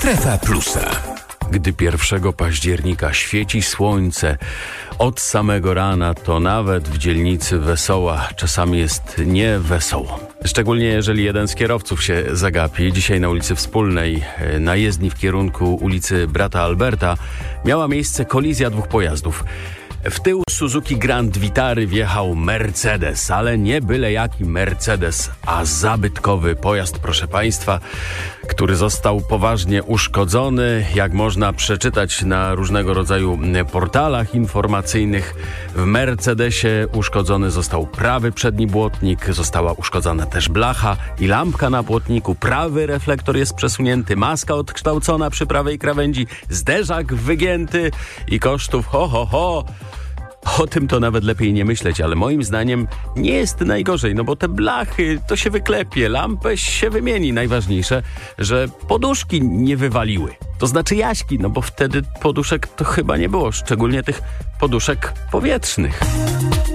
Strefa Plusa. Gdy 1 października świeci słońce od samego rana, to nawet w dzielnicy Wesoła czasami jest niewesoło. Szczególnie jeżeli jeden z kierowców się zagapi. Dzisiaj na ulicy Wspólnej, na jezdni w kierunku ulicy Brata Alberta, miała miejsce kolizja dwóch pojazdów. W tył Suzuki Grand Vitary wjechał Mercedes, ale nie byle jaki Mercedes, a zabytkowy pojazd, proszę Państwa, który został poważnie uszkodzony. Jak można przeczytać na różnego rodzaju portalach informacyjnych, w Mercedesie uszkodzony został prawy przedni błotnik, została uszkodzona też blacha i lampka na błotniku, prawy reflektor jest przesunięty, maska odkształcona przy prawej krawędzi, zderzak wygięty i kosztów o tym to nawet lepiej nie myśleć, ale moim zdaniem nie jest najgorzej, no bo te blachy to się wyklepie, lampę się wymieni. Najważniejsze, że poduszki nie wywaliły. To znaczy jaśki, no bo wtedy poduszek to chyba nie było, szczególnie tych poduszek powietrznych.